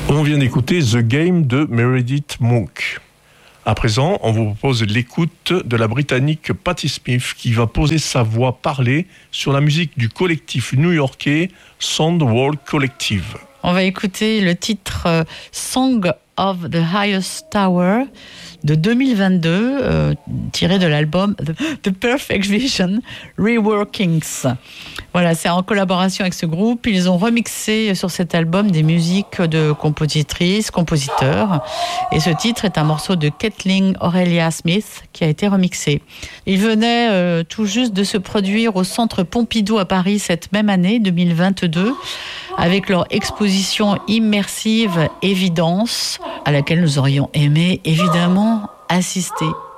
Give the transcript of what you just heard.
On vient d'écouter The Game de Meredith Monk. À présent, on vous propose l'écoute de la Britannique Patti Smith qui va poser sa voix parlée sur la musique du collectif new-yorkais Soundwall Collective. On va écouter le titre Song of the Highest Tower de 2022, tiré de l'album The Perfect Vision Reworkings. Voilà, c'est en collaboration avec ce groupe. Ils ont remixé sur cet album des musiques de compositrices, compositeurs. Et ce titre est un morceau de Kathleen Aurelia Smith qui a été remixé. Ils venaient tout juste de se produire au Centre Pompidou à Paris cette même année, 2022, avec leur exposition immersive Évidence, à laquelle nous aurions aimé évidemment assister.